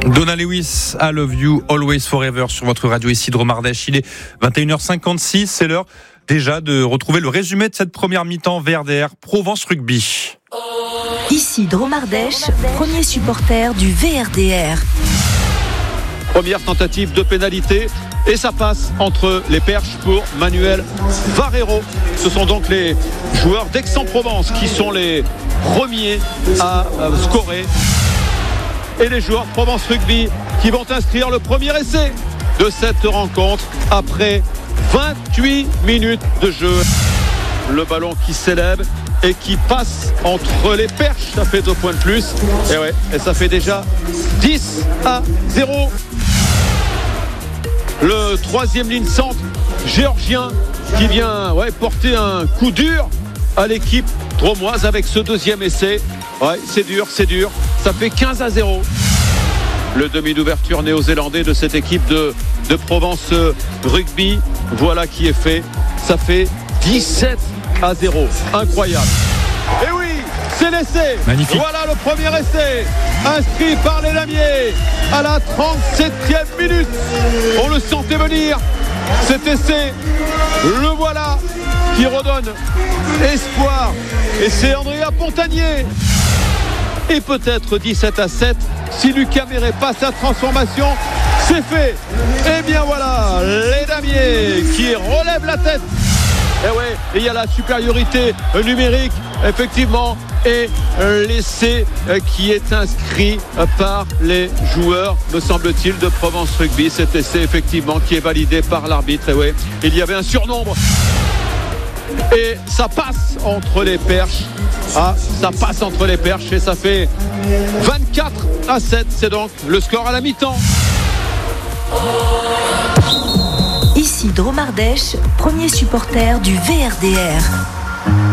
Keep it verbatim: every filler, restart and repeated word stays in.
Donna Lewis, I Love You, Always Forever sur votre radio ici de Dromardèche. Il est vingt et une heures cinquante-six, c'est l'heure déjà de retrouver le résumé de cette première mi-temps V R D R Provence Rugby. Ici Dromardèche, premier supporter du V R D R. Première tentative de pénalité et ça passe entre les perches pour Manuel Varero. Ce sont donc les joueurs d'Aix-en-Provence qui sont les premiers à scorer. Et les joueurs de Provence Rugby qui vont inscrire le premier essai de cette rencontre après vingt-huit minutes de jeu. Le ballon qui s'élève et qui passe entre les perches, ça fait deux points de plus. Et ouais, et ça fait déjà dix à zéro. Le troisième ligne centre géorgien qui vient ouais, porter un coup dur à l'équipe dromoise avec ce deuxième essai. Ouais, c'est dur, c'est dur. Ça fait quinze à zéro. Le demi d'ouverture néo-zélandais de cette équipe de, de Provence Rugby. Voilà qui est fait. Ça fait dix-sept à zéro. Incroyable. Et oui, c'est l'essai. Magnifique. Voilà le premier essai. Inscrit par les Lamiers à la trente-septième minute. On le sentait venir. Cet essai, le voilà, qui redonne espoir. Et c'est Andrea Pontanier. Et peut-être dix-sept à sept si Lucas Méret passe sa transformation. C'est fait. Et bien voilà, les Damiers qui relèvent la tête. Et ouais, il y a la supériorité numérique, effectivement, et l'essai qui est inscrit par les joueurs, me semble-t-il, de Provence Rugby. Cet essai, effectivement, qui est validé par l'arbitre. Et ouais, il y avait un surnombre. Et ça passe entre les perches. Ah, ça passe entre les perches et ça fait vingt-quatre à sept. C'est donc le score à la mi-temps. Ici Dromardèche, premier supporter du V R D R.